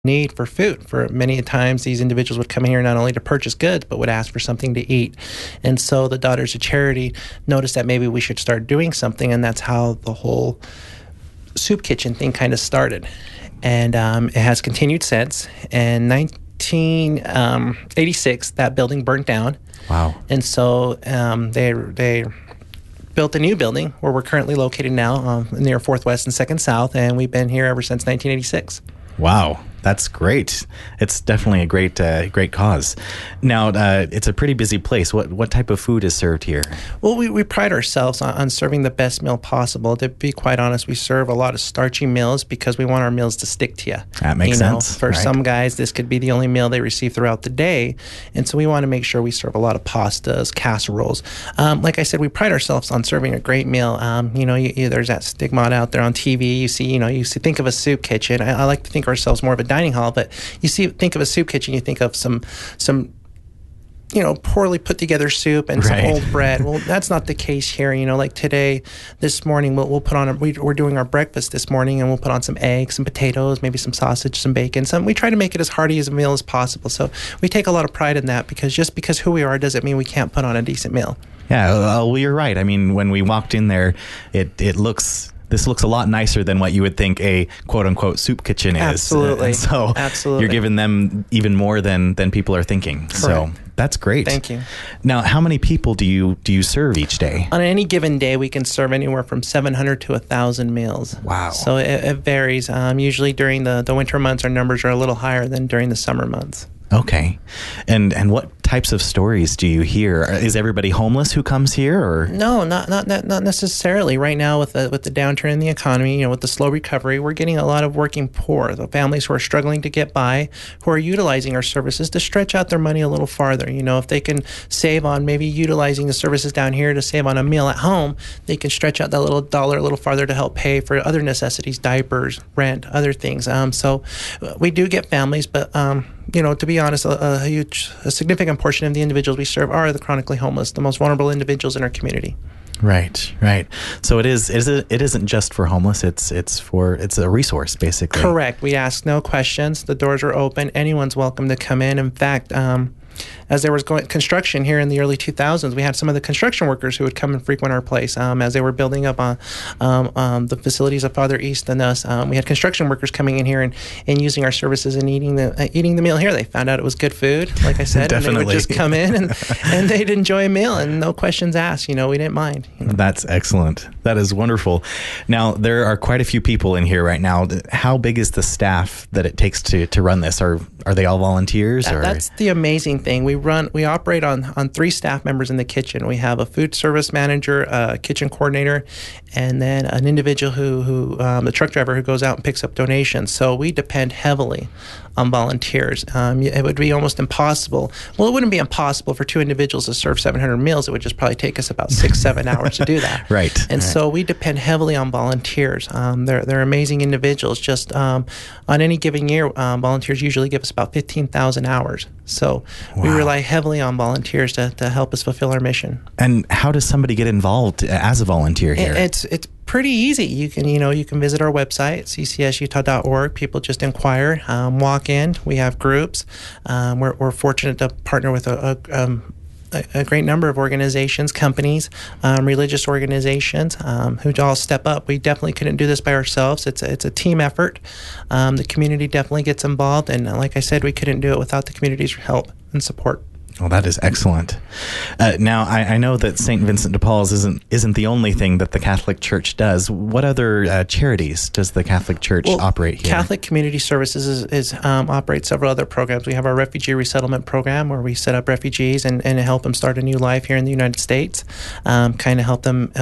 need for food. For many times, these individuals would come here not only to purchase goods, but would ask for something to eat. And so the Daughters of Charity noticed that maybe we should start doing something, and that's how the whole soup kitchen thing kind of started. And it has continued since. In 1986, that building burnt down. Wow. And so they built a new building where we're currently located now, near 4th West and 2nd South, and we've been here ever since 1986. Wow, that's great. It's definitely a great cause. Now, it's a pretty busy place. What type of food is served here? Well, we pride ourselves on serving the best meal possible. To be quite honest, we serve a lot of starchy meals because we want our meals to stick to you. That makes sense. For some guys, this could be the only meal they receive throughout the day. And so we want to make sure we serve a lot of pastas, casseroles. Like I said, we pride ourselves on serving a great meal. There's that stigma out there on TV. You think of a soup kitchen. I like to think of ourselves more of a dining hall, but think of a soup kitchen, you think of some poorly put together soup and some old bread. Well, that's not the case here. Like today, this morning, we'll put on, we're doing our breakfast this morning, and we'll put on some eggs, some potatoes, maybe some sausage, some bacon. We try to make it as hearty as a meal as possible. So we take a lot of pride in that, because just because who we are doesn't mean we can't put on a decent meal. Yeah, well, you're right. I mean, when we walked in there, this looks a lot nicer than what you would think a quote-unquote soup kitchen is. Absolutely. And so Absolutely. You're giving them even more than people are thinking. Correct. So that's great. Thank you. Now, how many people do you serve each day? On any given day, we can serve anywhere from 700 to 1,000 meals. Wow. So it varies. Usually during the winter months, our numbers are a little higher than during the summer months. Okay. And what types of stories do you hear? Is everybody homeless who comes here, or? No, not necessarily. Right now, with the downturn in the economy, with the slow recovery, we're getting a lot of working poor, the families who are struggling to get by, who are utilizing our services to stretch out their money a little farther. If they can save on maybe utilizing the services down here to save on a meal at home, they can stretch out that little dollar a little farther to help pay for other necessities, diapers, rent, other things. So we do get families, but to be honest, a significant portion of the individuals we serve are the chronically homeless, the most vulnerable individuals in our community. Right. So it isn't just for homeless. It's a resource, basically. Correct. We ask no questions. The doors are open. Anyone's welcome to come in. In fact, as there was construction here in the early 2000s, we had some of the construction workers who would come and frequent our place as they were building up on the facilities of farther east than us. We had construction workers coming in here and using our services and eating the meal here. They found out it was good food, like I said, and they would just come in and they'd enjoy a meal and no questions asked. We didn't mind. That's excellent. That is wonderful. Now, there are quite a few people in here right now. How big is the staff that it takes to run this? Are they all volunteers? That's the amazing thing. We operate on 3 staff members in the kitchen. We have a food service manager, a kitchen coordinator, and then an individual who the truck driver who goes out and picks up donations. So we depend heavily on volunteers. It would be almost impossible. Well, it wouldn't be impossible for 2 individuals to serve 700 meals. It would just probably take us about 6-7 hours to do that. Right. And so we depend heavily on volunteers. They're amazing individuals. Just on any given year, volunteers usually give us about 15,000 hours. So we rely heavily on volunteers to help us fulfill our mission. And how does somebody get involved as a volunteer here? It's pretty easy. You can visit our website, ccsutah.org. People just inquire, walk in. We have groups. We're fortunate to partner with a great number of organizations, companies, religious organizations who all step up. We definitely couldn't do this by ourselves. It's a team effort. The community definitely gets involved, and like I said, we couldn't do it without the community's help and support. Well, that is excellent. Now, I know that St. Vincent de Paul's isn't the only thing that the Catholic Church does. What other charities does the Catholic Church operate here? Catholic Community Services operates several other programs. We have our refugee resettlement program where we set up refugees and help them start a new life here in the United States, kind of help them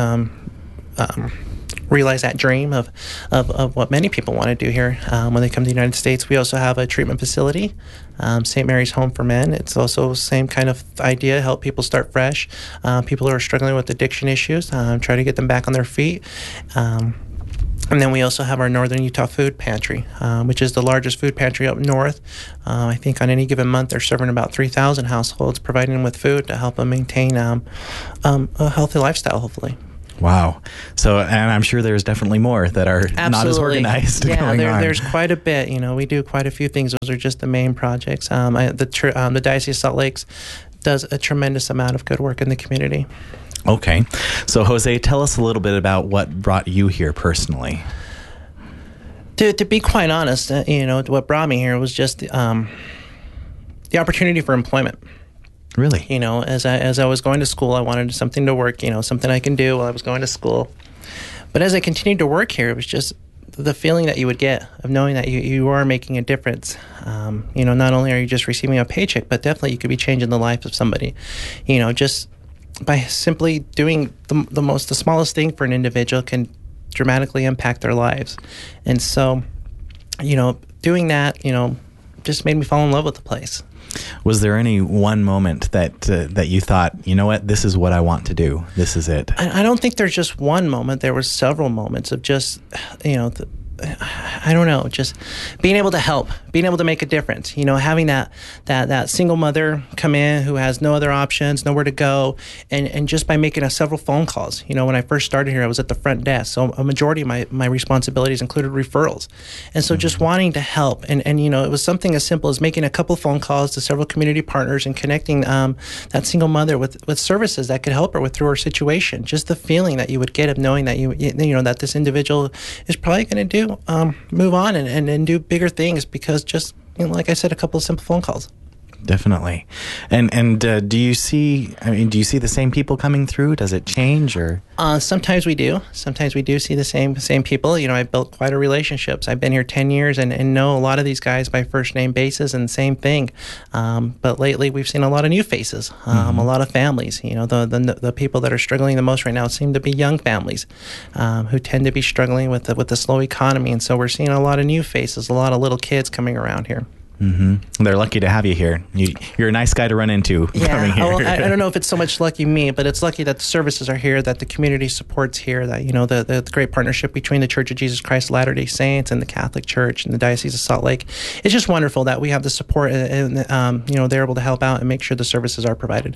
realize that dream of what many people want to do here when they come to the United States. We also have a treatment facility, St. Mary's Home for Men. It's also the same kind of idea, help people start fresh. People who are struggling with addiction issues, try to get them back on their feet. And then we also have our Northern Utah Food Pantry, which is the largest food pantry up north. I think on any given month they're serving about 3,000 households, providing them with food to help them maintain a healthy lifestyle, hopefully. Wow. So, and I'm sure there's definitely more that are not as organized. Yeah, there's quite a bit. We do quite a few things. Those are just the main projects. The Diocese of Salt Lake does a tremendous amount of good work in the community. Okay. So, Jose, tell us a little bit about what brought you here personally. To be quite honest, what brought me here was just the opportunity for employment. Really? As I was going to school, I wanted something to work, something I can do while I was going to school. But as I continued to work here, it was just the feeling that you would get of knowing that you are making a difference. Not only are you just receiving a paycheck, but definitely you could be changing the life of somebody. Just by simply doing the smallest thing for an individual can dramatically impact their lives. And so, doing that, just made me fall in love with the place. Was there any one moment that you thought, you know what, this is what I want to do? This is it. I don't think there's just one moment. There were several moments of just, I don't know, just being able to help, being able to make a difference. Having that single mother come in who has no other options, nowhere to go, and just by making several phone calls. When I first started here, I was at the front desk, so a majority of my responsibilities included referrals, and so just wanting to help, and it was something as simple as making a couple phone calls to several community partners and connecting that single mother with services that could help her through her situation. Just the feeling that you would get of knowing that that this individual is probably going to do move on and do bigger things because just like I said, a couple of simple phone calls. Definitely. And do you see the same people coming through? Does it change or? Sometimes we do. Sometimes we do see the same people. I've built quite a relationships. I've been here 10 years and know a lot of these guys by first name basis and same thing. But lately we've seen a lot of new faces, a lot of families. The people that are struggling the most right now seem to be young families who tend to be struggling with the slow economy. And so we're seeing a lot of new faces, a lot of little kids coming around here. Mm-hmm. They're lucky to have you here. You're a nice guy to run into coming here. Well, I don't know if it's so much lucky me, but it's lucky that the services are here, that the community supports here, that the great partnership between the Church of Jesus Christ of Latter-day Saints and the Catholic Church and the Diocese of Salt Lake. It's just wonderful that we have the support and they're able to help out and make sure the services are provided.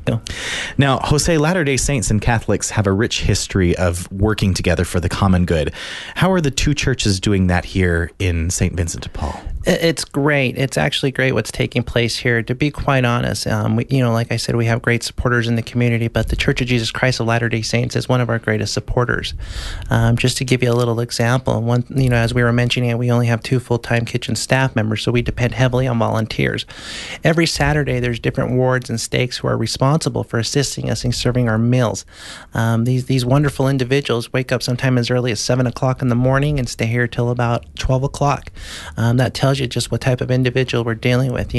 Now, Jose, Latter-day Saints and Catholics have a rich history of working together for the common good. How are the two churches doing that here in St. Vincent de Paul? It's great. It's actually great what's taking place here. To be quite honest, like I said, we have great supporters in the community, but the Church of Jesus Christ of Latter-day Saints is one of our greatest supporters. Just to give you a little example, as we were mentioning it, we only have 2 full-time kitchen staff members, so we depend heavily on volunteers. Every Saturday, there's different wards and stakes who are responsible for assisting us in serving our meals. These wonderful individuals wake up sometime as early as 7 o'clock in the morning and stay here till about 12 o'clock. That tells you just what type of individual we're dealing with.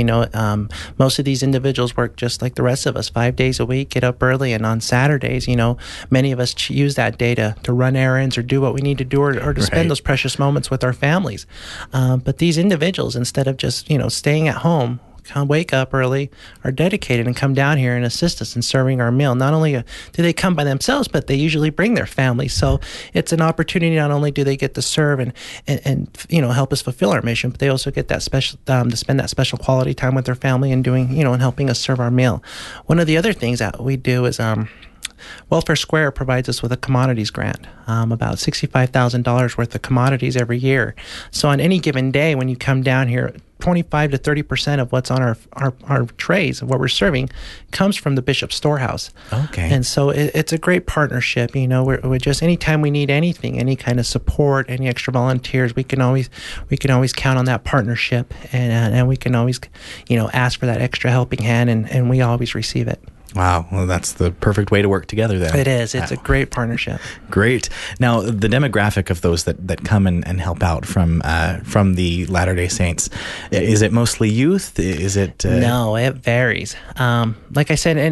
Most of these individuals work just like the rest of us, 5 days a week, get up early, and on Saturdays, many of us use that day to run errands or do what we need to do or to spend those precious moments with our families. But these individuals, instead of just, staying at home, wake up early, are dedicated and come down here and assist us in serving our meal. Not only do they come by themselves, but they usually bring their families. So it's an opportunity. Not only do they get to serve and help us fulfill our mission, but they also get that special to spend that special quality time with their family and doing and helping us serve our meal. One of the other things that we do is Welfare Square provides us with a commodities grant, about $65,000 worth of commodities every year. So on any given day, when you come down here, 25 to 30% of what's on our trays of what we're serving comes from the Bishop's Storehouse. Okay. And so it's a great partnership. We're just anytime we need anything, any kind of support, any extra volunteers, we can always count on that partnership, and we can always ask for that extra helping hand, and we always receive it. Wow. Well, that's the perfect way to work together then. It is. It's a great partnership. Great. Now, the demographic of those that come and help out from the Latter-day Saints, is it mostly youth? Is it? No, it varies. Like I said,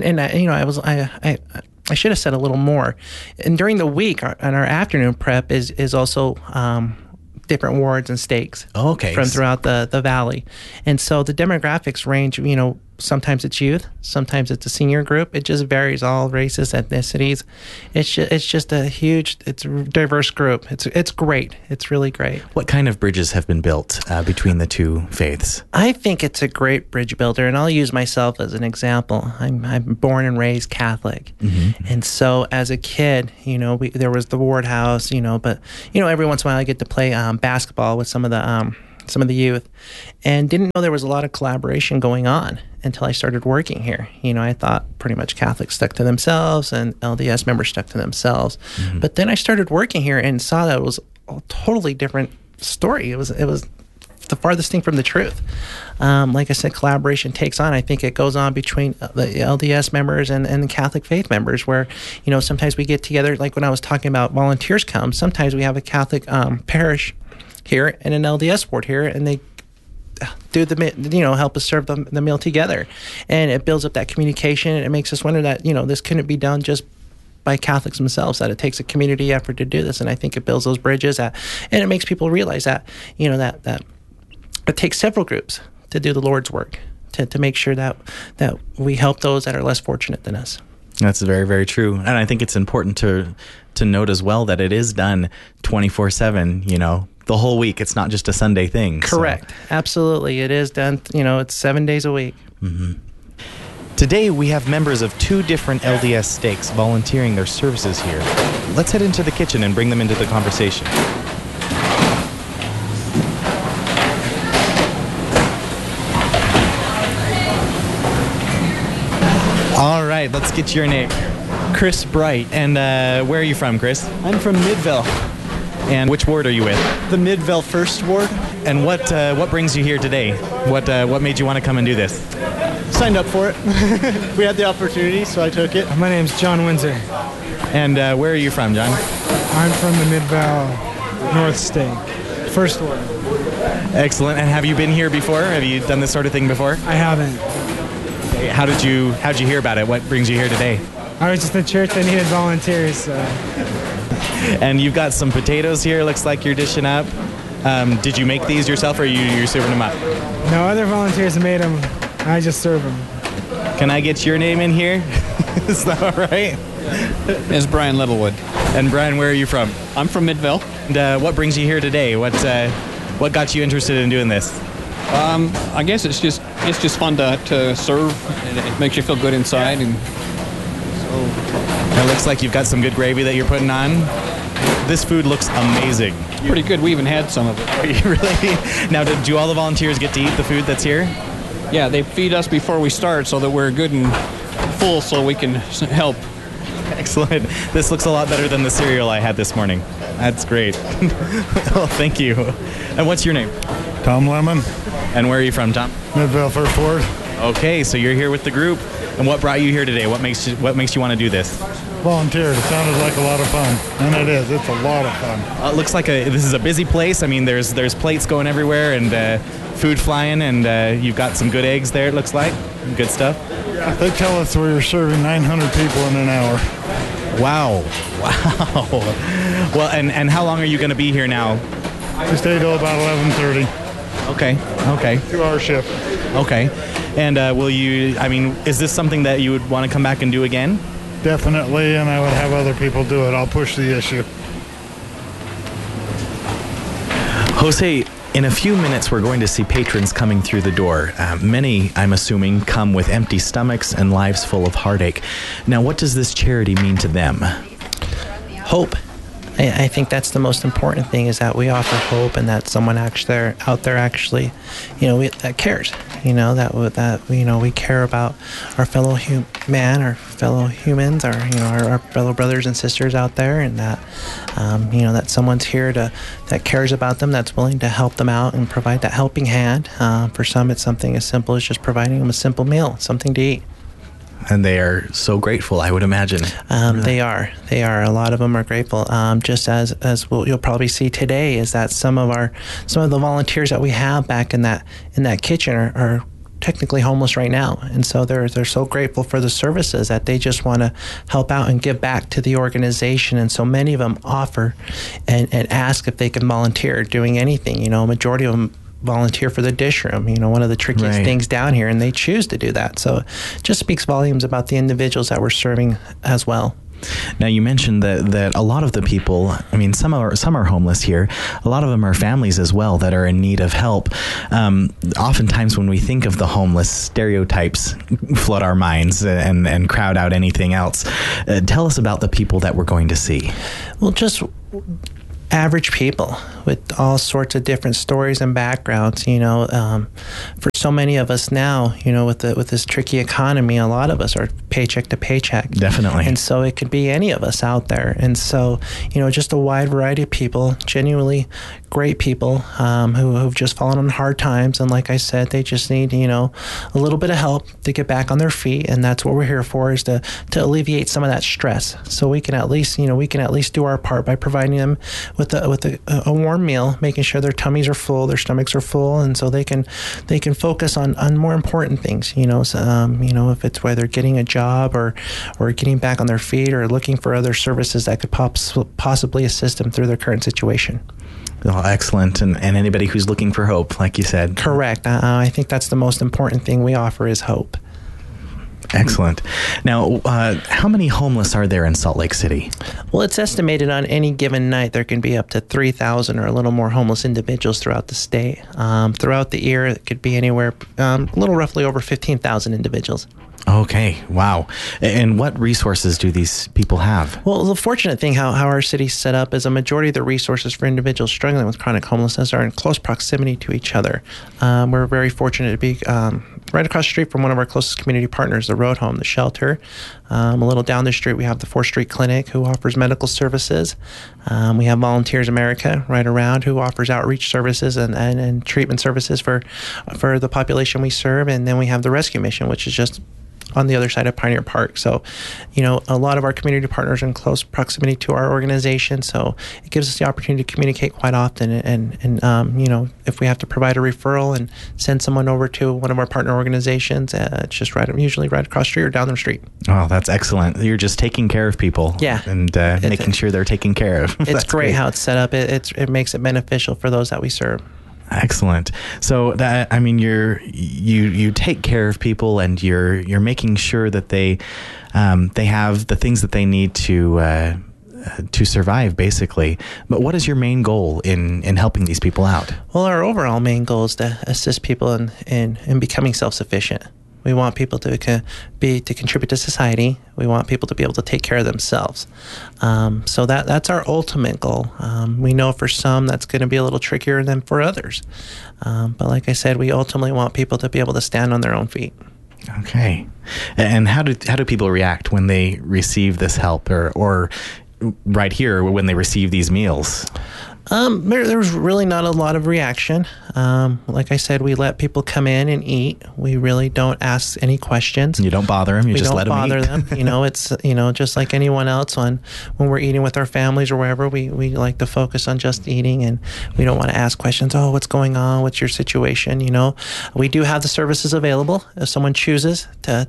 I should have said a little more. And during the week, our afternoon prep is also different wards and stakes. Okay. From throughout the valley. And so the demographics range, sometimes it's youth, sometimes it's a senior group. It just varies, all races, ethnicities. It's just a huge, it's a diverse group. It's great. It's really great. What kind of bridges have been built between the two faiths? I think it's a great bridge builder, and I'll use myself as an example. I'm born and raised Catholic, and so as a kid, there was the Ward House, but every once in a while I get to play basketball with some of the youth, and didn't know there was a lot of collaboration going on until I started working here. I thought pretty much Catholics stuck to themselves and LDS members stuck to themselves. But then I started working here and saw that it was a totally different story. It was the farthest thing from the truth. Like I said, collaboration takes on. I think it goes on between the LDS members and the Catholic faith members, where sometimes we get together, like when I was talking about volunteers come, sometimes we have a Catholic parish here and an LDS ward here, and they do help us serve the meal together, and it builds up that communication, and it makes us wonder that this couldn't be done just by Catholics themselves, that it takes a community effort to do this. And I think it builds those bridges, and it makes people realize that that it takes several groups to do the Lord's work, to make sure that we help those that are less fortunate than us. That's very, very true. And I think it's important to note as well that it is done 24/7, the whole week. It's not just a Sunday thing. Correct. So. Absolutely. It is done, it's 7 days a week. Today, we have members of 2 different LDS stakes volunteering their services here. Let's head into the kitchen and bring them into the conversation. All right, let's get your name. Chris Bright. And where are you from, Chris? I'm from Midvale. And which ward are you with? The Midvale First Ward. And what brings you here today? What made you want to come and do this? Signed up for it. We had the opportunity, so I took it. My name's John Windsor. And where are you from, John? I'm from the Midvale North Stake, First Ward. Excellent. And have you been here before? Have you done this sort of thing before? I haven't. How'd you hear about it? What brings you here today? I was just at church. I needed volunteers. So. And you've got some potatoes here. Looks like you're dishing up. Did you make these yourself, or you're serving them up? No, other volunteers have made them. I just serve them. Can I get your name in here? Is that all right? It's Brian Littlewood. And Brian, where are you from? I'm from Midvale. And what brings you here today? What got you interested in doing this? I guess it's just fun to serve. It makes you feel good inside, and it looks like you've got some good gravy that you're putting on. This food looks amazing. Pretty good. We even had some of it. Really? Now, do all the volunteers get to eat the food that's here? Yeah, they feed us before we start so that we're good and full so we can help. Excellent. This looks a lot better than the cereal I had this morning. That's great. Well, thank you. And what's your name? Tom Lemon. And where are you from, Tom? Midvale First Ward. Okay, so you're here with the group. And what brought you here today? What makes you want to do this? Volunteered. It sounded like a lot of fun, and it is. It's a lot of fun. It looks like this is a busy place. I mean, there's plates going everywhere and food flying, and you've got some good eggs there. It looks like good stuff. Yeah, they tell us we're serving 900 people in an hour. Wow. Well, and how long are you going to be here now? We stay till about 11:30. Okay. 2-hour shift. Okay. And is this something that you would want to come back and do again? Definitely, and I would have other people do it. I'll push the issue. Jose, in a few minutes, we're going to see patrons coming through the door. Many, I'm assuming, come with empty stomachs and lives full of heartache. Now, what does this charity mean to them? Hope. I think that's the most important thing, is that we offer hope, and that someone out there actually, that cares. That we care about our fellow our fellow humans, our fellow brothers and sisters out there, and that that someone's here that cares about them, that's willing to help them out and provide that helping hand. For some, it's something as simple as just providing them a simple meal, something to eat. And they are so grateful, I would imagine. They are. A lot of them are grateful. Just as you'll probably see today, is that some of the volunteers that we have back in that kitchen are technically homeless right now, and so they're so grateful for the services that they just want to help out and give back to the organization. And so many of them offer and ask if they can volunteer doing anything. Majority of them volunteer for the dish room, one of the trickiest Right. things down here, and they choose to do that. So it just speaks volumes about the individuals that we're serving as well. Now, you mentioned that a lot of the people, I mean, some are homeless here. A lot of them are families as well that are in need of help. Oftentimes when we think of the homeless, stereotypes flood our minds and crowd out anything else. Tell us about the people that we're going to see. Well, just average people with all sorts of different stories and backgrounds. For so many of us now, with this tricky economy, a lot of us are paycheck to paycheck. Definitely. And so it could be any of us out there. And so, just a wide variety of people, genuinely great people who've just fallen on hard times. And like I said, they just need, a little bit of help to get back on their feet. And that's what we're here for, is to alleviate some of that stress. So we can at least do our part by providing them with a warm meal, making sure their tummies are full, their stomachs are full, and so they can focus on more important things. If it's whether getting a job or getting back on their feet or looking for other services that could possibly assist them through their current situation. Oh, excellent. And anybody who's looking for hope, like you said. Correct. I think that's the most important thing we offer is hope. Excellent. Now, how many homeless are there in Salt Lake City? Well, it's estimated on any given night there can be up to 3,000 or a little more homeless individuals throughout the state. Throughout the year, it could be anywhere, a little roughly over 15,000 individuals. Okay, wow. And what resources do these people have? Well, the fortunate thing how our city's set up is a majority of the resources for individuals struggling with chronic homelessness are in close proximity to each other. We're very fortunate to be right across the street from one of our closest community partners, the Road Home, the shelter. A little down the street, we have the 4th Street Clinic, who offers medical services. We have Volunteers America right around, who offers outreach services and treatment services for the population we serve. And then we have the Rescue Mission, which is just on the other side of Pioneer Park. So, a lot of our community partners are in close proximity to our organization. So it gives us the opportunity to communicate quite often. And if we have to provide a referral and send someone over to one of our partner organizations, it's just usually right across the street or down the street. Oh, that's excellent. You're just taking care of people. Yeah. And making sure they're taken care of. It's great how it's set up. It makes it beneficial for those that we serve. Excellent. So you take care of people, and you're making sure that they have the things that they need to survive, basically. But what is your main goal in helping these people out? Well, our overall main goal is to assist people in becoming self-sufficient. We want people to contribute to society. We want people to be able to take care of themselves. So that's our ultimate goal. We know for some that's going to be a little trickier than for others. But like I said, we ultimately want people to be able to stand on their own feet. Okay. And how do people react when they receive this help, or right here when they receive these meals? There's really not a lot of reaction. Like I said, we let people come in and eat. We really don't ask any questions. You don't bother them. You just let them eat. We don't bother them. It's just like anyone else. When we're eating with our families or wherever, we like to focus on just eating, and we don't want to ask questions. Oh, what's going on? What's your situation? We do have the services available if someone chooses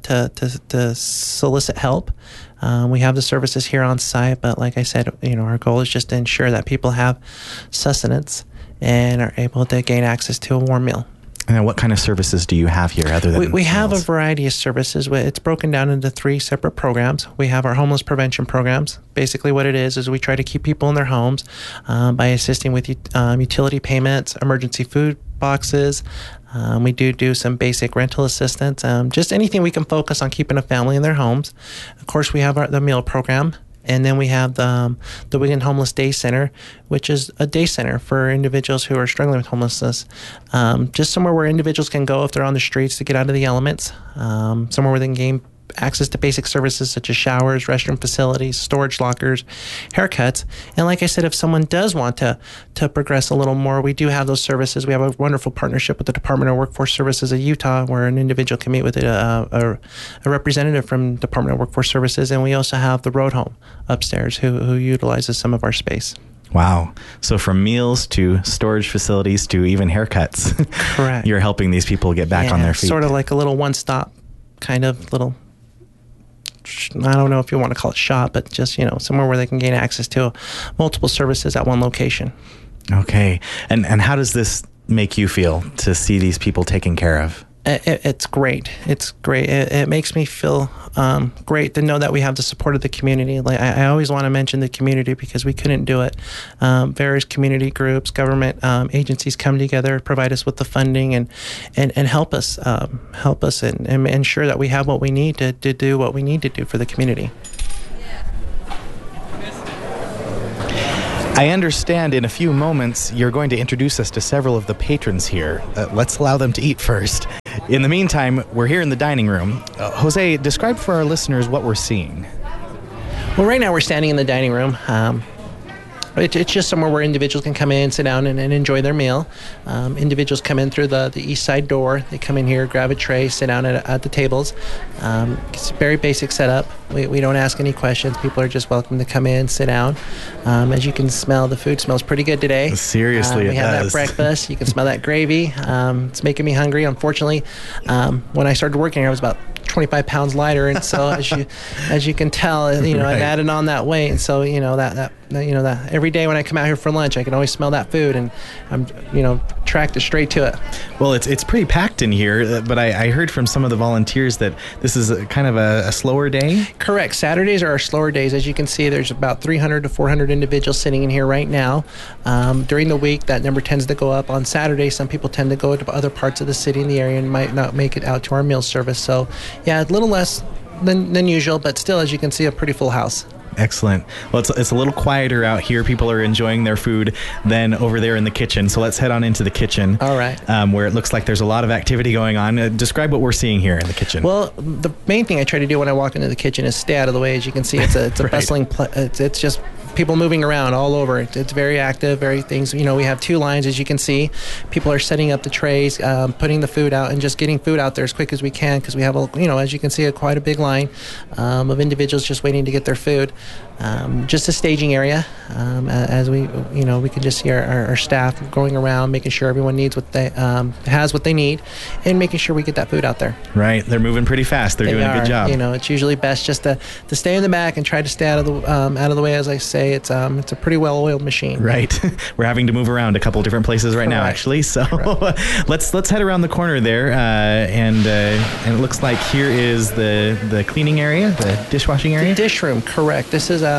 to solicit help. We have the services here on site, but like I said, our goal is just to ensure that people have sustenance and are able to gain access to a warm meal. And what kind of services do you have here other than we have a meals? variety of services. It's broken down into 3 separate programs. We have our homeless prevention programs. Basically what it is we try to keep people in their homes by assisting with utility payments, emergency food boxes. We do some basic rental assistance, just anything we can focus on keeping a family in their homes. Of course, we have the meal program. And then we have the Wigan Homeless Day Center, which is a day center for individuals who are struggling with homelessness. Just somewhere where individuals can go if they're on the streets to get out of the elements. Somewhere where they can gain access to basic services such as showers, restroom facilities, storage lockers, haircuts. And like I said, if someone does want to progress a little more, we do have those services. We have a wonderful partnership with the Department of Workforce Services of Utah, where an individual can meet with a representative from Department of Workforce Services. And we also have the Road Home upstairs who utilizes some of our space. Wow. So from meals to storage facilities to even haircuts. Correct. You're helping these people get back on their feet. Sort of like a little one-stop kind of little, I don't know if you want to call it shop, but just, somewhere where they can gain access to multiple services at one location. Okay. And how does this make you feel to see these people taken care of? It's great. It's great. It makes me feel great to know that we have the support of the community. Like I always want to mention the community because we couldn't do it. Various community groups, government agencies come together, provide us with the funding, and help us and ensure that we have what we need to do what we need to do for the community. I understand in a few moments you're going to introduce us to several of the patrons here. Let's allow them to eat first. In the meantime, we're here in the dining room. Jose, describe for our listeners what we're seeing. Well, right now we're standing in the dining room. It's just somewhere where individuals can come in, sit down, and enjoy their meal. Individuals come in through the east side door. They come in here, grab a tray, sit down at the tables. It's a very basic setup. We don't ask any questions. People are just welcome to come in, sit down. As you can smell, the food smells pretty good today. Seriously, we have that breakfast. You can smell that gravy. It's making me hungry. Unfortunately, when I started working here, I was about 25 pounds lighter, and so as you can tell, I've added on that weight, and so that every day when I come out here for lunch, I can always smell that food, and I'm tracked it straight to it. Well, it's pretty packed in here, but I heard from some of the volunteers that this is kind of a slower day. Correct. Saturdays are our slower days. As you can see, there's about 300 to 400 individuals sitting in here right now. During the week, that number tends to go up. On Saturday, some people tend to go to other parts of the city in the area and might not make it out to our meal service. So, yeah, a little less than usual, but still, as you can see, a pretty full house. Excellent. Well, it's a little quieter out here. People are enjoying their food than over there in the kitchen. So let's head on into the kitchen. All right. Where it looks like there's a lot of activity going on. Describe what we're seeing here in the kitchen. Well, the main thing I try to do when I walk into the kitchen is stay out of the way. As you can see, it's a Right. bustling. It's just people moving around all over. It's very active. Very things. We have two lines, as you can see. People are setting up the trays, putting the food out, and just getting food out there as quick as we can because we have as you can see, quite a big line of individuals just waiting to get their food. Just a staging area, as we can just see our staff going around, making sure everyone needs what they has what they need, and making sure we get that food out there. Right, they're moving pretty fast. They're doing a good job. It's usually best just to stay in the back and try to stay out of the way. As I say, it's a pretty well-oiled machine. Right, we're having to move around a couple different places right now, Correct. actually. So let's head around the corner there, and it looks like here is the cleaning area, the dishwashing area. The dish room, correct. This is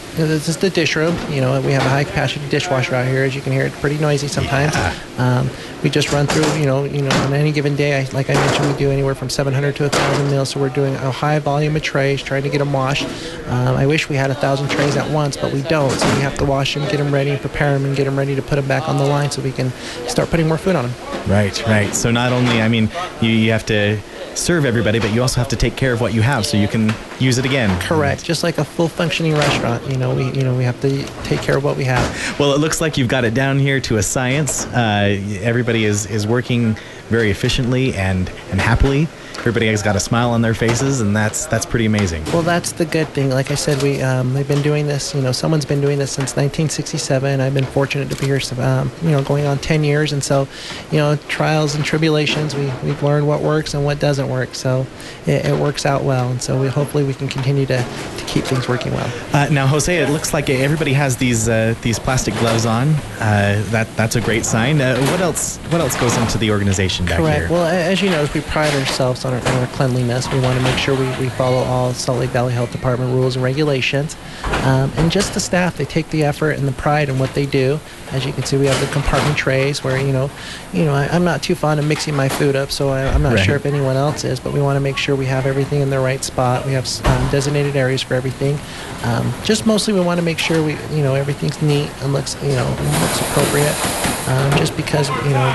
the dish room. We have a high capacity dishwasher out here. As you can hear, it's pretty noisy sometimes. Yeah. We just run through, on any given day, like I mentioned, we do anywhere from 700 to 1,000 meals. So we're doing a high volume of trays, trying to get them washed. I wish we had 1,000 trays at once, but we don't. So we have to wash them, get them ready, prepare them, and get them ready to put them back on the line so we can start putting more food on them. Right. So not only, you have to serve everybody, but you also have to take care of what you have so you can use it again. Correct. Just like a full functioning restaurant, we have to take care of what we have. Well, it looks like you've got it down here to a science. Everybody is working very efficiently and happily. Everybody has got a smile on their faces, and that's pretty amazing. Well, that's the good thing. Like I said, they've been doing this. Someone's been doing this since 1967. I've been fortunate to be here, going on 10 years. And so, trials and tribulations, we've learned what works and what doesn't work. So it works out well. And so hopefully we can continue to keep things working well. Now, Jose, it looks like everybody has these plastic gloves on. That's a great sign. What else goes into the organization back Correct. here? Well, as you know, we pride ourselves on our cleanliness. We want to make sure we follow all Salt Lake Valley Health Department rules and regulations. And just the staff, they take the effort and the pride in what they do. As you can see, we have the compartment trays where, I'm not too fond of mixing my food up, so I'm not sure if anyone else is, but we want to make sure we have everything in the right spot. We have designated areas for everything. Just mostly we want to make sure everything's neat and looks appropriate. Just because,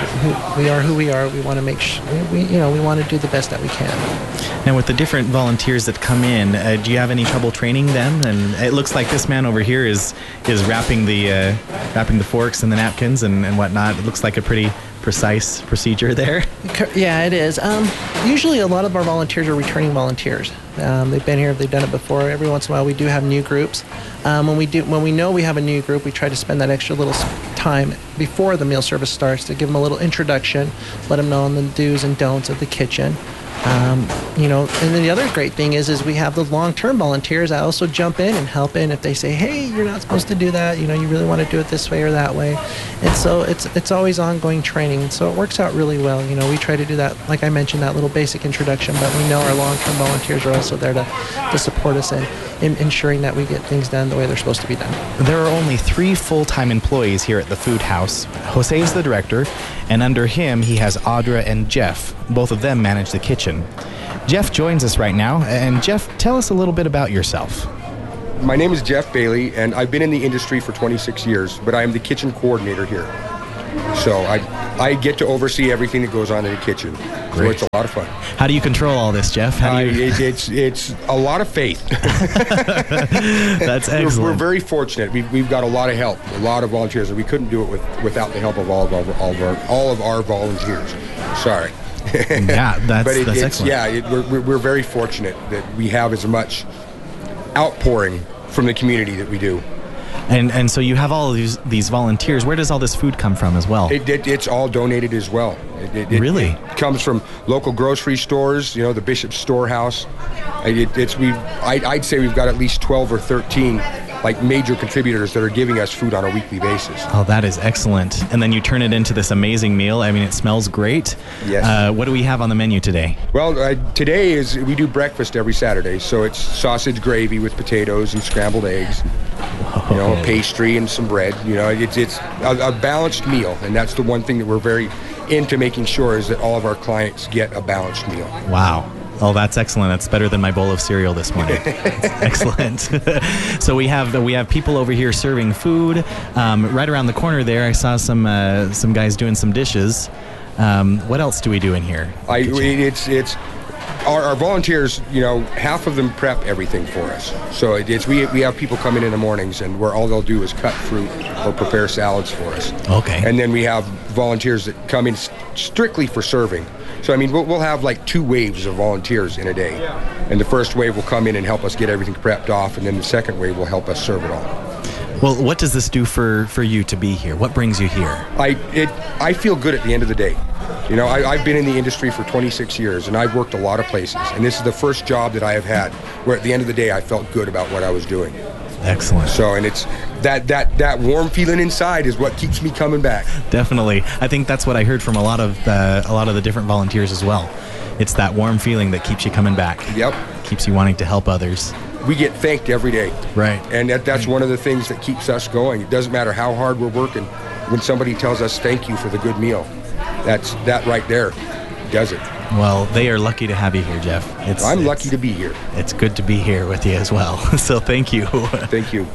we are who we are, we want to make sure, we want to do the best that we can. Now, with the different volunteers that come in, do you have any trouble training them? And it looks like this man over here is wrapping the forks and the napkins and whatnot. It looks like a pretty precise procedure there. Yeah, it is. Usually a lot of our volunteers are returning volunteers. They've been here, they've done it before. Every once in a while we do have new groups. When we know we have a new group, we try to spend that extra little time before the meal service starts to give them a little introduction, let them know on the do's and don'ts of the kitchen. And then the other great thing is we have the long-term volunteers that also jump in and help in if they say, hey, you're not supposed to do that, you really want to do it this way or that way. And so it's always ongoing training, and so it works out really well. We try to do that, like I mentioned, that little basic introduction, but we know our long-term volunteers are also there to support us in ensuring that we get things done the way they're supposed to be done. There are only 3 full-time employees here at the Food House. Jose is the director, and under him he has Audra and Jeff. Both of them manage the kitchen. Jeff joins us right now, and Jeff, tell us a little bit about yourself. My name is Jeff Bailey, and I've been in the industry for 26 years, but I am the kitchen coordinator here. So I get to oversee everything that goes on in the kitchen. Great. So it's a lot of fun. How do you control all this, Jeff? It's a lot of faith. That's excellent. We're very fortunate. We've got a lot of help, a lot of volunteers, and we couldn't do it without the help of all of our volunteers. Sorry. Yeah, that's excellent. Yeah, we're very fortunate that we have as much outpouring from the community that we do. And so you have all of these volunteers. Where does all this food come from as well? It's all donated as well. Really? It comes from local grocery stores, the Bishop's Storehouse. I'd say we've got at least 12 or 13 major contributors that are giving us food on a weekly basis. Oh, that is excellent. And then you turn it into this amazing meal. I mean, it smells great. Yes. What do we have on the menu today? Well, today we do breakfast every Saturday, so it's sausage gravy with potatoes and scrambled eggs. A pastry and some bread. It's a balanced meal, and that's the one thing that we're very into making sure is that all of our clients get a balanced meal. Wow. Oh, that's excellent. That's better than my bowl of cereal this morning. Excellent. So we have people over here serving food. Right around the corner there, I saw some guys doing some dishes. What else do we do in here? It's our volunteers. Half of them prep everything for us. So we have people come in the mornings, and where all they'll do is cut fruit or prepare salads for us. Okay. And then we have volunteers that come in strictly for serving. So, we'll have 2 waves of volunteers in a day. And the first wave will come in and help us get everything prepped off, and then the second wave will help us serve it all. Well, what does this do for you to be here? What brings you here? I feel good at the end of the day. I've been in the industry for 26 years, and I've worked a lot of places. And this is the first job that I have had where at the end of the day I felt good about what I was doing. Excellent. So, and it's that warm feeling inside is what keeps me coming back. Definitely. I think that's what I heard from a lot of the different volunteers as well. It's that warm feeling that keeps you coming back. Yep. Keeps you wanting to help others. We get thanked every day. Right. And that's one of the things that keeps us going. It doesn't matter how hard we're working. When somebody tells us thank you for the good meal, that right there does it. Well, they are lucky to have you here, Jeff. I'm lucky to be here. It's good to be here with you as well. So thank you. Thank you.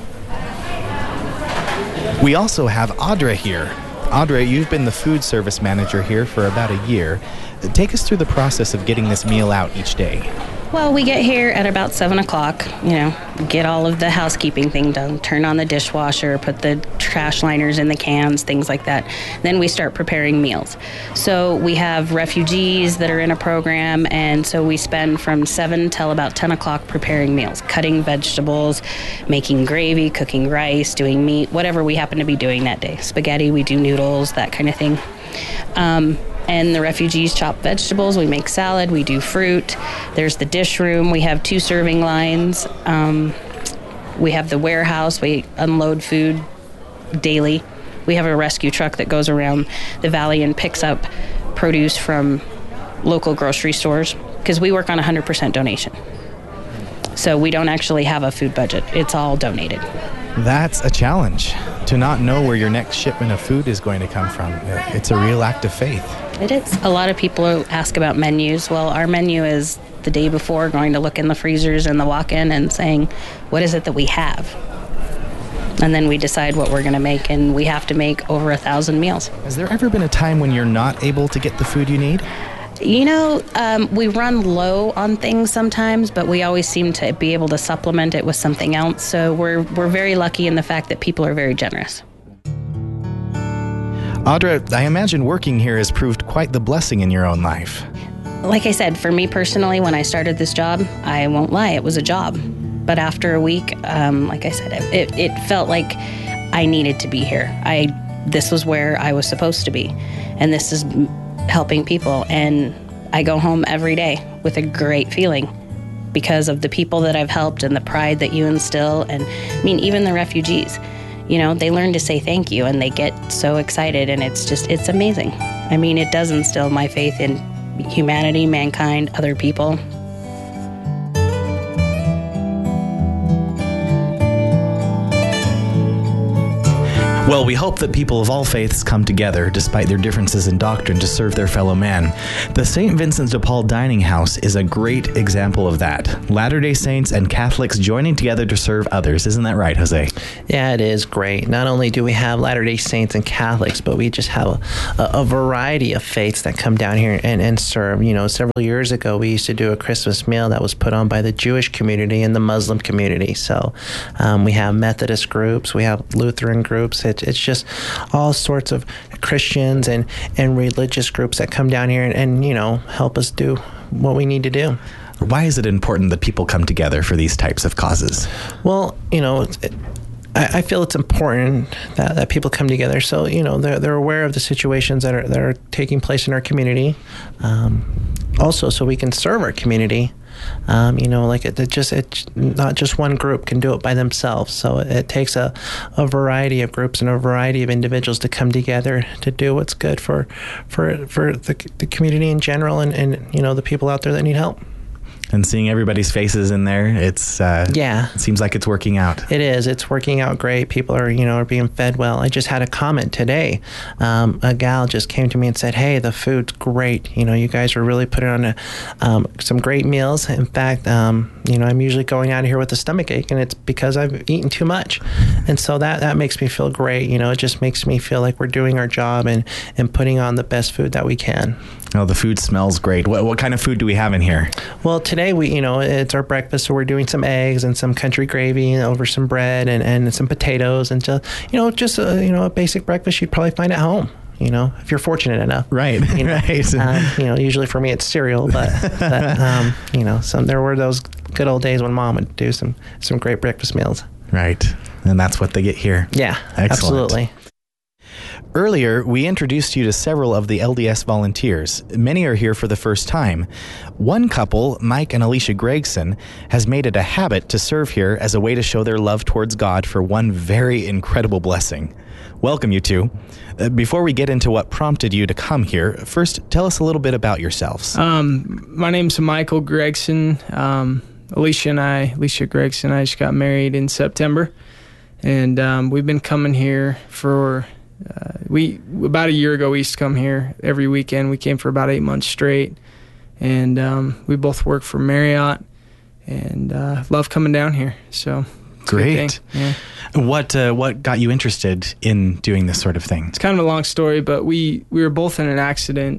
We also have Audra here. Audra, you've been the food service manager here for about a year. Take us through the process of getting this meal out each day. Well, we get here at about 7 o'clock, get all of the housekeeping thing done, turn on the dishwasher, put the trash liners in the cans, things like that. Then we start preparing meals. So we have refugees that are in a program, and so we spend from 7 till about 10 o'clock preparing meals, cutting vegetables, making gravy, cooking rice, doing meat, whatever we happen to be doing that day. Spaghetti, we do noodles, that kind of thing. And the refugees chop vegetables, we make salad, we do fruit. There's the dish room, we have 2 serving lines. We have the warehouse, we unload food daily. We have a rescue truck that goes around the valley and picks up produce from local grocery stores because we work on 100% donation. So we don't actually have a food budget, it's all donated. That's a challenge, to not know where your next shipment of food is going to come from. It's a real act of faith. It is. A lot of people ask about menus. Well, our menu is the day before going to look in the freezers and the walk-in and saying, what is it that we have? And then we decide what we're going to make, and we have to make over 1,000 meals. Has there ever been a time when you're not able to get the food you need? We run low on things sometimes, but we always seem to be able to supplement it with something else. So we're very lucky in the fact that people are very generous. Audra, I imagine working here has proved quite the blessing in your own life. Like I said, for me personally, when I started this job, I won't lie, it was a job. But after a week, like I said, it felt like I needed to be here. This was where I was supposed to be, and this is helping people. And I go home every day with a great feeling because of the people that I've helped and the pride that you instill. And I mean, even the refugees, you know, they learn to say thank you and they get so excited, and it's amazing. I mean, it does instill my faith in humanity, mankind, other people. Well, we hope that people of all faiths come together, despite their differences in doctrine, to serve their fellow man. The St. Vincent de Paul Dining House is a great example of that. Latter-day Saints and Catholics joining together to serve others. Isn't that right, Jose? Yeah, it is great. Not only do we have Latter-day Saints and Catholics, but we just have a variety of faiths that come down here and serve. You know, several years ago, we used to do a Christmas meal that was put on by the Jewish community and the Muslim community. So we have Methodist groups, we have Lutheran groups. It's just all sorts of Christians and religious groups that come down here and you know, help us do what we need to do. Why is it important that people come together for these types of causes? Well, you know, I feel it's important that people come together, so you know they're aware of the situations that are taking place in our community. Also, so we can serve our community. You know, like it's not just one group can do it by themselves. So it takes a variety of groups and a variety of individuals to come together to do what's good for the community in general and you know the people out there that need help. And seeing everybody's faces in there, it seems like it's working out. It is. It's working out great. People are being fed well. I just had a comment today. A gal just came to me and said, "Hey, the food's great. You know, you guys are really putting on some great meals. In fact, you know, I'm usually going out of here with a stomach ache, and it's because I've eaten too much." And so that makes me feel great. You know, it just makes me feel like we're doing our job and putting on the best food that we can. Oh, the food smells great. What kind of food do we have in here? Well, today it's our breakfast, so we're doing some eggs and some country gravy over some bread and some potatoes and just a basic breakfast you'd probably find at home. You know, if you're fortunate enough. Right, you know, right. You know, usually for me it's cereal, but you know, there were those good old days when Mom would do some great breakfast meals. Right, and that's what they get here. Yeah, excellent. Absolutely. Earlier, we introduced you to several of the LDS volunteers. Many are here for the first time. One couple, Mike and Alicia Gregson, has made it a habit to serve here as a way to show their love towards God for one very incredible blessing. Welcome, you two. Before we get into what prompted you to come here, first, tell us a little bit about yourselves. My name's Michael Gregson. Alicia Gregson and I just got married in September. And we've been coming here for... about a year ago, we used to come here every weekend. We came for about 8 months straight, and we both work for Marriott, and love coming down here. So great. Yeah. What got you interested in doing this sort of thing? It's kind of a long story, but we were both in an accident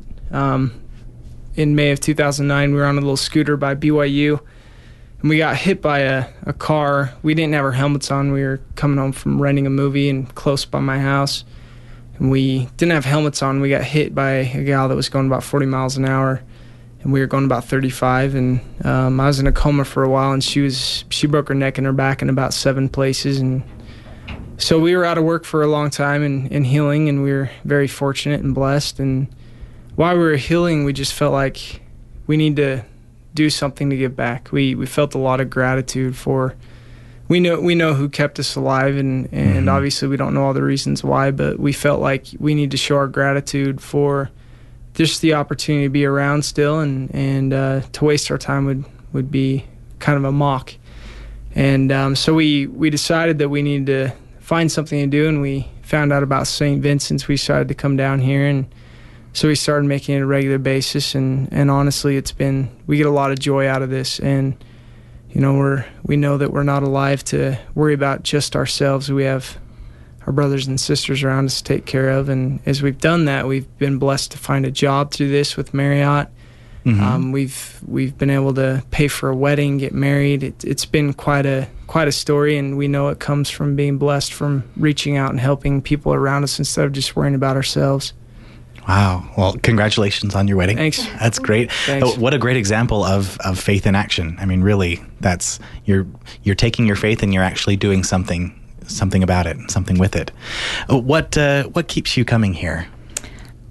in May of 2009. We were on a little scooter by BYU, and we got hit by a car. We didn't have our helmets on. We were coming home from renting a movie and close by my house. And we didn't have helmets on. We got hit by a gal that was going about 40 miles an hour, and we were going about 35. And I was in a coma for a while, and she broke her neck and her back in about 7 places. And so we were out of work for a long time and healing, and we were very fortunate and blessed. And while we were healing, we just felt like we need to do something to give back. We felt a lot of gratitude for. We know who kept us alive, and obviously we don't know all the reasons why, but we felt like we need to show our gratitude for just the opportunity to be around still, and to waste our time would be kind of a mock. And so we decided that we needed to find something to do, and we found out about St. Vincent's. We decided to come down here, and so we started making it a regular basis, and honestly we get a lot of joy out of this. And you know, we know that we're not alive to worry about just ourselves. We have our brothers and sisters around us to take care of, and as we've done that, we've been blessed to find a job through this with Marriott. Mm-hmm. We've been able to pay for a wedding, get married. It's been quite a story, and we know it comes from being blessed, from reaching out and helping people around us instead of just worrying about ourselves. Wow. Well, congratulations on your wedding. Thanks. That's great. Thanks. What a great example of faith in action. I mean, really, that's you're taking your faith and you're actually doing something about it, something with it. What keeps you coming here?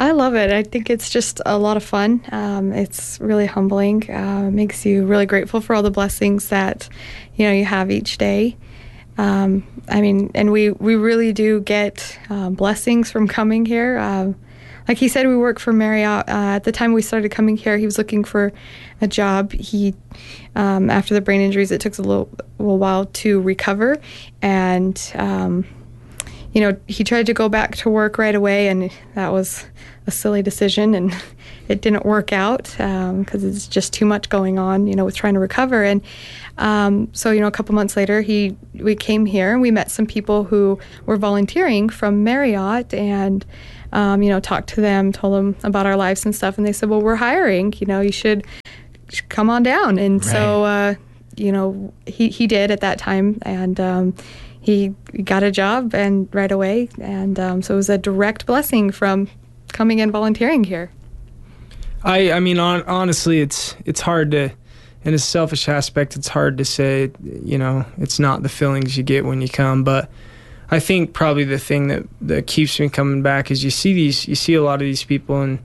I love it. I think it's just a lot of fun. It's really humbling. Makes you really grateful for all the blessings that, you have each day. And we really do get blessings from coming here. Like he said, we work for Marriott. At the time we started coming here, he was looking for a job. He, after the brain injuries, it took a little while to recover. And, he tried to go back to work right away, and that was a silly decision, and it didn't work out because it's just too much going on, with trying to recover. And so, a couple months later, we came here and we met some people who were volunteering from Marriott, and talked to them, told them about our lives and stuff, and they said, well, we're hiring, you should come on down. And right. So, he did at that time, and he got a job and right away, and so it was a direct blessing from coming and volunteering here. I mean, honestly, it's hard to, in a selfish aspect, it's hard to say, it's not the feelings you get when you come, but I think probably the thing that keeps me coming back is you see a lot of these people, and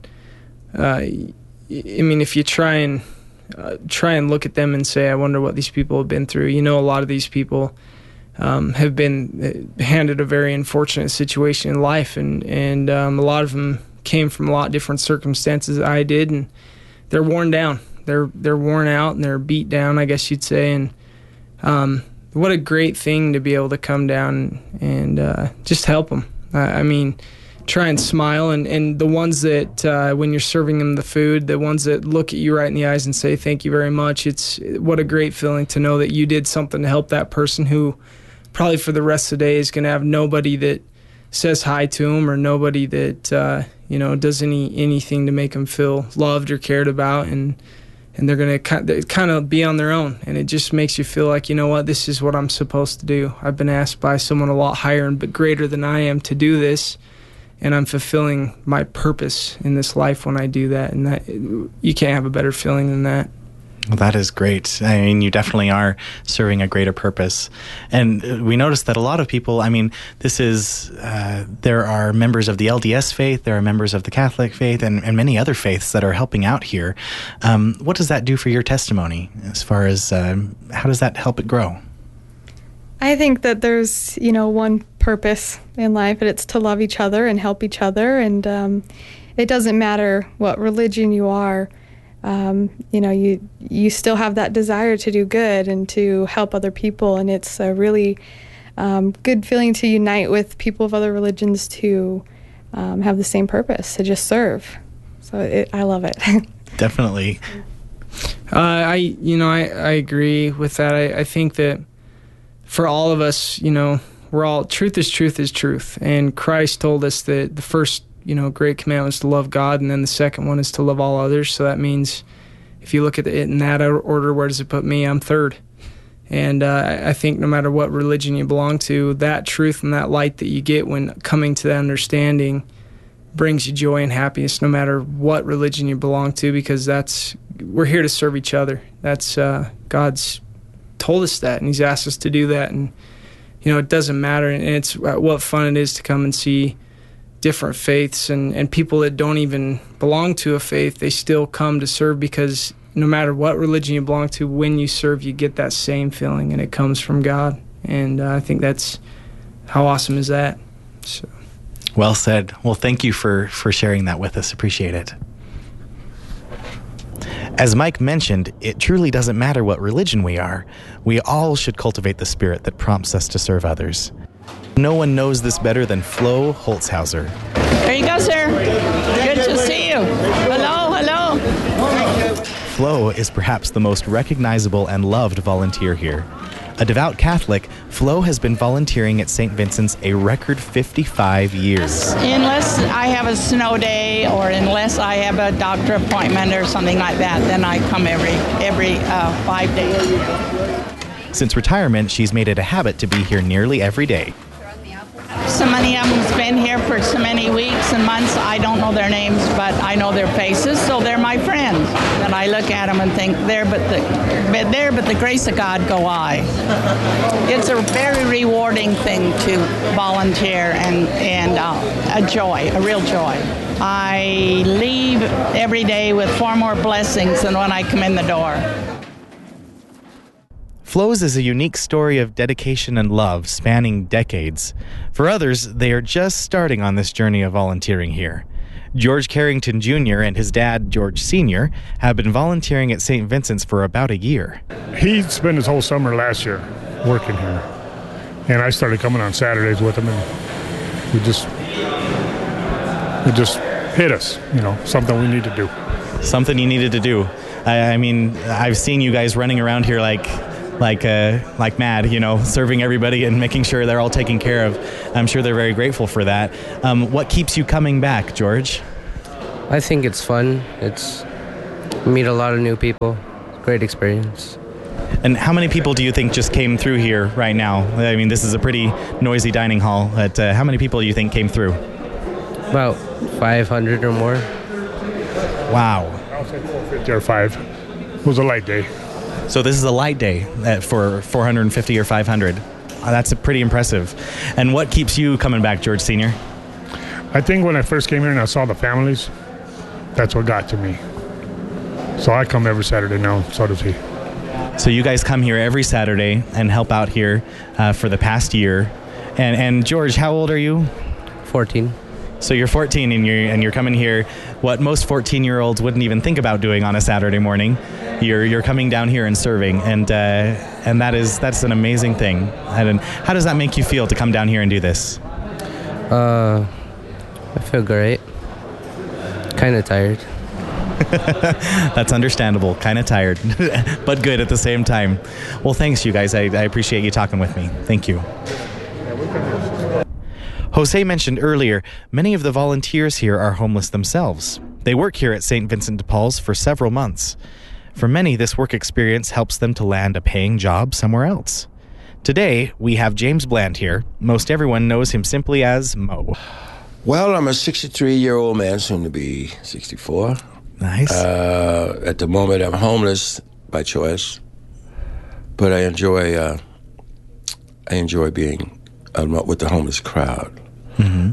if you try and look at them and say, I wonder what these people have been through. A lot of these people have been handed a very unfortunate situation in life, and a lot of them came from a lot of different circumstances that I did, and they're worn down. They're worn out and they're beat down, I guess you'd say. And what a great thing to be able to come down and just help them. Try and smile, and the ones that when you're serving them the food, the ones that look at you right in the eyes and say thank you very much. It's what a great feeling to know that you did something to help that person who probably for the rest of the day is going to have nobody that says hi to them, or nobody that does anything to make them feel loved or cared about, and they're going to kind of be on their own. And it just makes you feel like, this is what I'm supposed to do. I've been asked by someone a lot higher and greater than I am to do this, and I'm fulfilling my purpose in this life when I do that. And that, you can't have a better feeling than that. Well, that is great. You definitely are serving a greater purpose. And we noticed that a lot of people, this is, there are members of the LDS faith, there are members of the Catholic faith, and many other faiths that are helping out here. What does that do for your testimony as far as how does that help it grow? I think that there's, one purpose in life, and it's to love each other and help each other. And it doesn't matter what religion you are. You still have that desire to do good and to help other people, and it's a really good feeling to unite with people of other religions to have the same purpose, to just serve. So I love it. Definitely. I agree with that. I think that for all of us, we're all, truth is truth, and Christ told us that the first great commandment is to love God, and then the second one is to love all others. So that means if you look at it in that order, where does it put me? I'm third. And I think no matter what religion you belong to, that truth and that light that you get when coming to that understanding brings you joy and happiness no matter what religion you belong to, because we're here to serve each other. That's God's told us that, and He's asked us to do that. And, it doesn't matter. And it's what fun it is to come and see different faiths and people that don't even belong to a faith. They still come to serve, because no matter what religion you belong to, when you serve, you get that same feeling, and it comes from God. And I think that's, how awesome is that? So. Well said. Well, thank you for sharing that with us. Appreciate it. As Mike mentioned, it truly doesn't matter what religion we are. We all should cultivate the spirit that prompts us to serve others. No one knows this better than Flo Holzhauser. There you go, sir. Good to see you. Hello. Flo is perhaps the most recognizable and loved volunteer here. A devout Catholic, Flo has been volunteering at St. Vincent's a record 55 years. Unless I have a snow day, or unless I have a doctor appointment or something like that, then I come every 5 days. Since retirement, she's made it a habit to be here nearly every day. So many of them's been here for so many weeks and months. I don't know their names, but I know their faces, so they're my friends. And I look at them and think, there, but the grace of God go I. It's a very rewarding thing to volunteer, and a joy, a real joy. I leave every day with far more blessings than when I come in the door. Flo's is a unique story of dedication and love spanning decades. For others, they are just starting on this journey of volunteering here. George Carrington Jr. and his dad, George Sr., have been volunteering at St. Vincent's for about a year. He spent his whole summer last year working here. And I started coming on Saturdays with him, and it just hit us, something we need to do. Something you needed to do. I mean, I've seen you guys running around here like mad, serving everybody and making sure they're all taken care of. I'm sure they're very grateful for that. What keeps you coming back, George? I think it's fun. Meet a lot of new people. Great experience. And how many people do you think just came through here right now? I mean, this is a pretty noisy dining hall. But how many people do you think came through? About 500 or more. Wow. I'll say 450 or 5. It was a light day. So this is a light day for 450 or 500. That's pretty impressive. And what keeps you coming back, George Sr.? I think when I first came here and I saw the families, that's what got to me. So I come every Saturday now, so does he. So you guys come here every Saturday and help out here for the past year. And George, how old are you? 14. So you're 14 and you're coming here. What most 14-year-olds wouldn't even think about doing on a Saturday morning. You're coming down here and serving, and that's an amazing thing. And how does that make you feel to come down here and do this? I feel great. Kind of tired. That's understandable. Kind of tired, but good at the same time. Well, thanks, you guys. I appreciate you talking with me. Thank you. Jose mentioned earlier, many of the volunteers here are homeless themselves. They work here at St. Vincent de Paul's for several months. For many, this work experience helps them to land a paying job somewhere else. Today, we have James Bland here. Most everyone knows him simply as Mo. Well, I'm a 63-year-old man, soon to be 64. Nice. At the moment, I'm homeless by choice, but I enjoy being with the homeless crowd. Mm-hmm.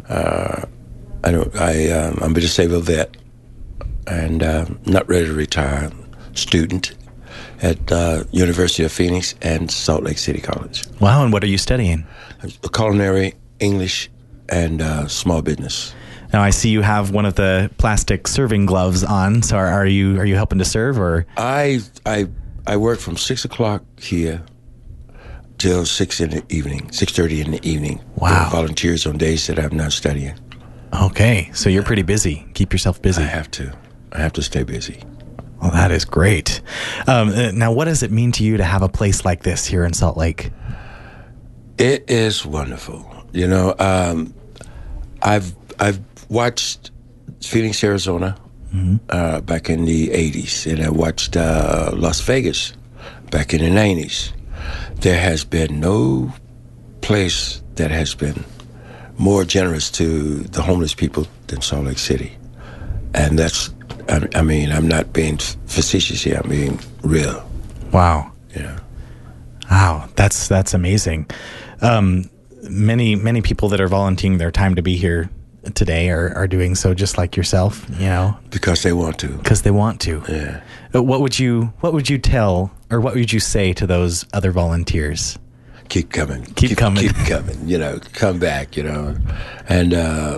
I'm a disabled vet and not ready to retire. Student at University of Phoenix and Salt Lake City College. Wow, and what are you studying? Culinary, English, and small business. Now I see you have one of the plastic serving gloves on. So are you helping to serve, or? I work from 6 o'clock here till 6:30 in the evening. Wow. Volunteers on days that I'm not studying. Okay, so you're pretty busy. Keep yourself busy. I have to stay busy. Well, that is great. Now, what does it mean to you to have a place like this here in Salt Lake? It is wonderful. I've watched Phoenix, Arizona, back in the 80s, and I watched Las Vegas back in the 90s. There has been no place that has been more generous to the homeless people than Salt Lake City. And that's, I mean, I'm not being facetious here, I'm being real. Wow. Yeah. Wow, that's amazing. Many people that are volunteering their time to be here today are doing so just like yourself, because they want to. Because they want to. Yeah. What would you tell, or what would you say to those other volunteers? Keep coming. Keep coming. Keep coming. Come back. And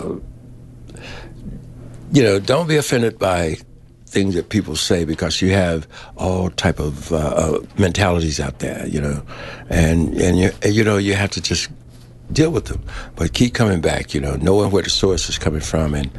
don't be offended by things that people say, because you have all type of mentalities out there. And you have to just deal with them, but keep coming back. Knowing where the source is coming from, and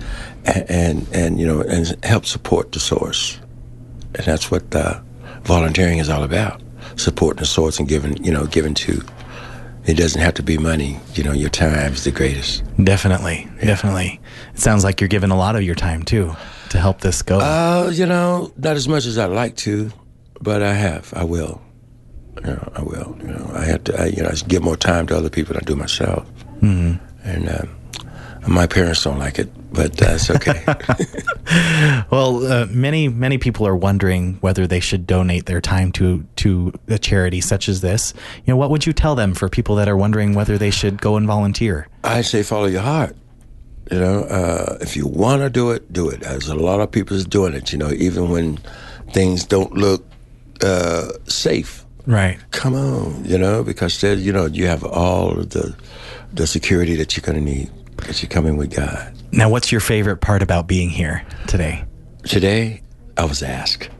help support the source. And that's what volunteering is all about: supporting the source and giving to. It doesn't have to be money. Your time is the greatest. Definitely. It sounds like you're giving a lot of your time too to help this go. Not as much as I'd like to, but I will. I will. I have to. I give more time to other people than I do myself. Mm-hmm. And my parents don't like it, but that's okay. Well, many people are wondering whether they should donate their time to a charity such as this. What would you tell them for people that are wondering whether they should go and volunteer? I say follow your heart. You know, if you want to do it, do it. There's a lot of people doing it, you know, even when things don't look safe. Right. Come on, you know, because there, you know, you have all of the security that you're going to need because you're coming with God. Now, what's your favorite part about being here today? Today, I was asked.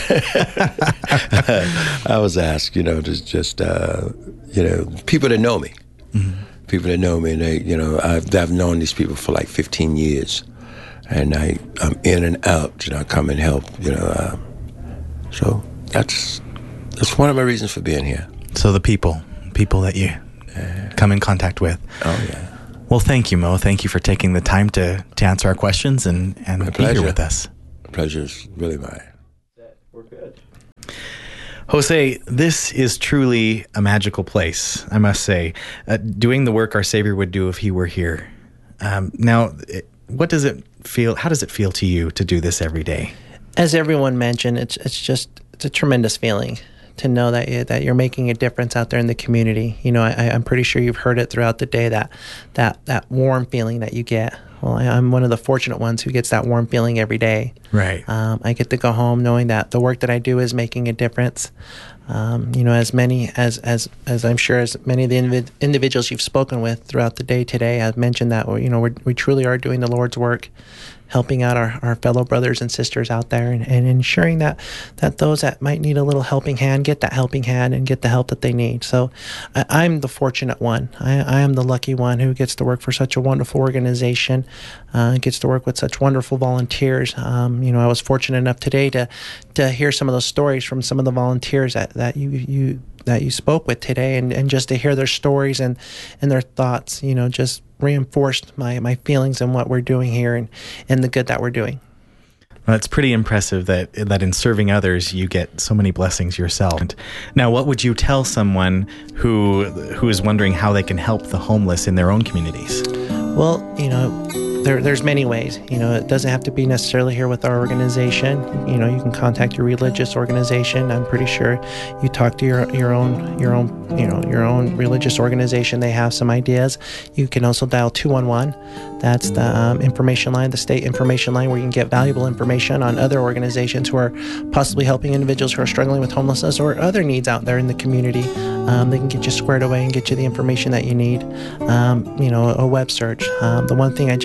I was asked, you know, just you know, people that know me. Mm-hmm. People that know me, and they, you know, I've known these people for like 15 years, and I'm in and out, you know, I come and help, you know, so that's one of my reasons for being here. So the people that you come in contact with. Oh, yeah. Well, thank you, Mo. Thank you for taking the time to answer our questions and be here with us. My pleasure is really mine. We're good. Jose, this is truly a magical place, I must say. Doing the work our Savior would do if he were here. Now, what does it feel? How does it feel to you to do this every day? As everyone mentioned, it's a tremendous feeling to know that you're making a difference out there in the community. You know, I'm pretty sure you've heard it throughout the day, that warm feeling that you get. Well, I'm one of the fortunate ones who gets that warm feeling every day. Right. I get to go home knowing that the work that I do is making a difference. You know, as I'm sure as many of the individuals you've spoken with throughout the day today have mentioned that, you know, we truly are doing the Lord's work, helping out our fellow brothers and sisters out there and ensuring that those that might need a little helping hand get that helping hand and get the help that they need. So I'm the fortunate one. I am the lucky one who gets to work for such a wonderful organization, gets to work with such wonderful volunteers. You know, I was fortunate enough today to hear some of those stories from some of the volunteers that you spoke with today, and just to hear their stories and their thoughts, you know, just reinforced my feelings and what we're doing here and the good that we're doing. Well, it's pretty impressive that in serving others you get so many blessings yourself. Now, what would you tell someone who is wondering how they can help the homeless in their own communities? Well, you know, there's many ways. You know, it doesn't have to be necessarily here with our organization. You know, you can contact your religious organization. I'm pretty sure you talk to your own religious organization. They have some ideas. You can also dial 211. That's the information line, the state information line, where you can get valuable information on other organizations who are possibly helping individuals who are struggling with homelessness or other needs out there in the community. They can get you squared away and get you the information that you need. You know, a web search. The one thing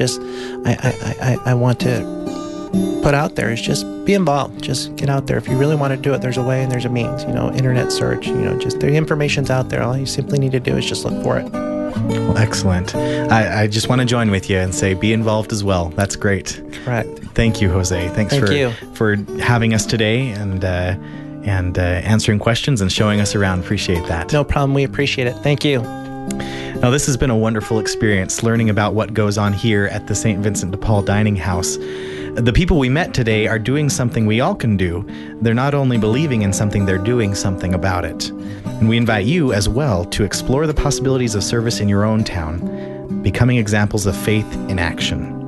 I want to put out there is just be involved. Just get out there. If you really want to do it, there's a way and there's a means. You know, internet search. You know, just the information's out there. All you simply need to do is just look for it. Well, excellent. I just want to join with you and say be involved as well. That's great. Correct. Thank you, Jose. Thanks for having us today and answering questions and showing us around. Appreciate that. No problem. We appreciate it. Thank you. Now, this has been a wonderful experience learning about what goes on here at the St. Vincent de Paul Dining House. The people we met today are doing something we all can do. They're not only believing in something, they're doing something about it. And we invite you as well to explore the possibilities of service in your own town, becoming examples of faith in action.